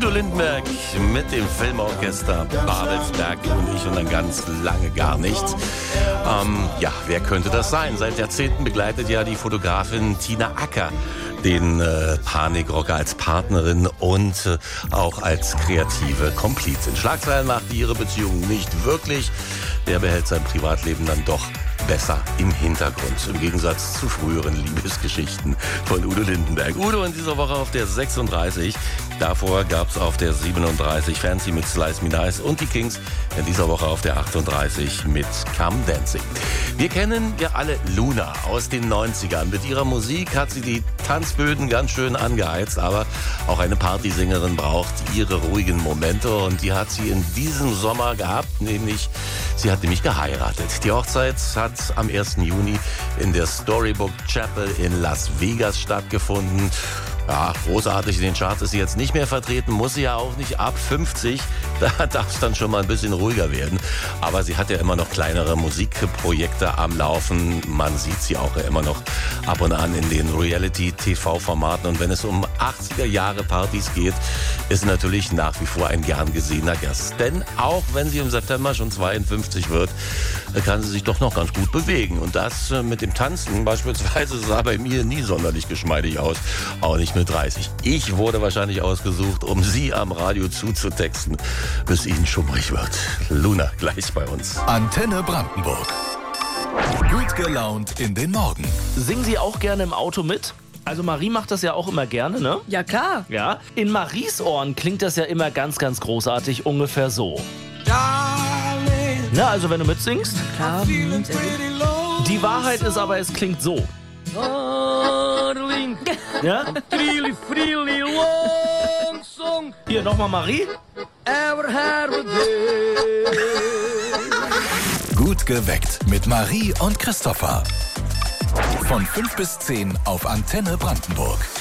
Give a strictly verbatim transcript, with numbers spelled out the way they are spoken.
Udo Lindenberg mit dem Filmorchester Babelsberg und ich und dann ganz lange gar nichts. Ähm, ja, wer könnte das sein? Seit Jahrzehnten begleitet ja die Fotografin Tina Acker den äh, Panikrocker als Partnerin und äh, auch als kreative Komplizin. Schlagzeilen macht ihre Beziehung nicht wirklich. Der behält sein Privatleben dann doch besser im Hintergrund, im Gegensatz zu früheren Liebesgeschichten von Udo Lindenberg. Udo in dieser Woche auf der sechsunddreißig, davor gab es auf der siebenunddreißig Fancy mit Slice Me Nice und die Kings in dieser Woche auf der achtunddreißig mit Come Dancing. Wir kennen ja alle Luna aus den neunzigern. Mit ihrer Musik hat sie die Tanzböden ganz schön angeheizt, aber auch eine Partysängerin braucht ihre ruhigen Momente und die hat sie in diesem Sommer gehabt, nämlich sie hat nämlich geheiratet. Die Hochzeit hat am ersten Juni in der Storybook Chapel in Las Vegas stattgefunden. Ja, großartig in den Charts ist sie jetzt nicht mehr vertreten, muss sie ja auch nicht, ab fünfzig, da darf es dann schon mal ein bisschen ruhiger werden. Aber sie hat ja immer noch kleinere Musikprojekte am Laufen, man sieht sie auch immer noch ab und an in den Reality-T V-Formaten. Und wenn es um achtziger-Jahre-Partys geht, ist sie natürlich nach wie vor ein gern gesehener Gast. Denn auch wenn sie im September schon zweiundfünfzig wird, kann sie sich doch noch ganz gut bewegen. Und das mit dem Tanzen beispielsweise sah bei mir nie sonderlich geschmeidig aus, auch nicht mit dreißig. Ich wurde wahrscheinlich ausgesucht, um sie am Radio zuzutexten, bis ihnen schummrig wird. Luna gleich bei uns. Antenne Brandenburg. Gut gelaunt in den Morgen. Singen Sie auch gerne im Auto mit? Also Marie macht das ja auch immer gerne, ne? Ja, klar. Ja. In Maries Ohren klingt das ja immer ganz, ganz großartig, ungefähr so. Na, also wenn du mitsingst? Klar. Mhm, sehr gut. Die Wahrheit ist aber, es klingt so. Ja? Hier, nochmal Marie. Gut geweckt mit Marie und Christopher. Von fünf bis zehn auf Antenne Brandenburg.